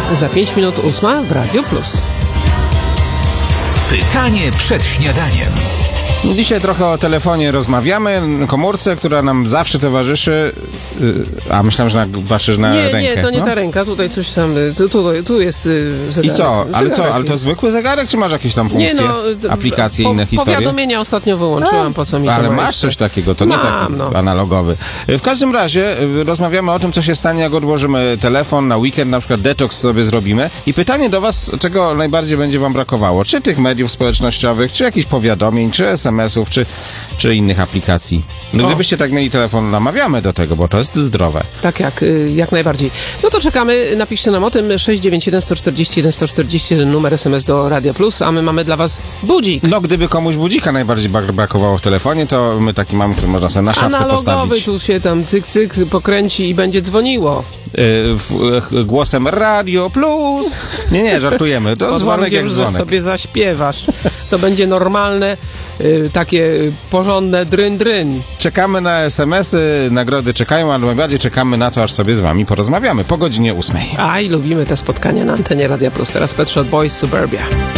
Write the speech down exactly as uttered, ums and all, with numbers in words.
Za pięć minut ósma w Radio Plus. Pytanie przed śniadaniem. Dzisiaj trochę o telefonie rozmawiamy, komórce, która nam zawsze towarzyszy, a myślałem, że na, patrzysz na nie, rękę. Nie, to nie no? ta ręka, tutaj coś tam, tu, tu, tu jest zegarek. I co? Ale co? Ale to jest. zwykły zegarek, czy masz jakieś tam funkcje, nie, no, aplikacje, po, inne historie? Powiadomienia ostatnio wyłączyłam, A, po co mi to Ale ma masz jeszcze? coś takiego, to nie Mam, taki no. analogowy. W każdym razie rozmawiamy o tym, co się stanie, jak odłożymy telefon na weekend, na przykład detoks sobie zrobimy. I pytanie do was, czego najbardziej będzie wam brakowało? Czy tych mediów społecznościowych, czy jakichś powiadomień, czy es em esów, czy, czy innych aplikacji? No, gdybyście tak mieli telefon, namawiamy do tego, bo to jest zdrowe. Tak, jak, jak najbardziej. No to czekamy, napiszcie nam o tym, sześć dziewięć jeden sto czterdzieści jeden sto czterdzieści jeden numer es em es do Radia Plus, a my mamy dla was budzik. No, gdyby komuś budzika najbardziej brakowało w telefonie, to my taki mamy, który można sobie na szafce Analogowy, postawić. tu się tam cyk, cyk pokręci i będzie dzwoniło. Yy, w, yy, głosem Radio Plus. Nie, nie, żartujemy. To Pod dzwonek jak warunkiem, że dzwonek. sobie zaśpiewasz. To będzie normalne, y, takie y, porządne dryn-dryn. Czekamy na es em esy, nagrody czekają, ale najbardziej czekamy na to, aż sobie z wami porozmawiamy po godzinie ósmej. Aj, lubimy te spotkania na antenie Radia Plus. Teraz Pet Shop Boys, Suburbia.